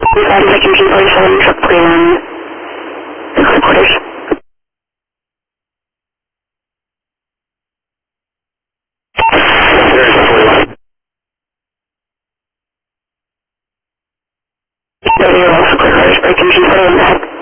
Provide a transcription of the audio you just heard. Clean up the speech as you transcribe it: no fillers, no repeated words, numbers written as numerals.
Second G47, truck 41, headquarters. No, you're also clear, Second G47,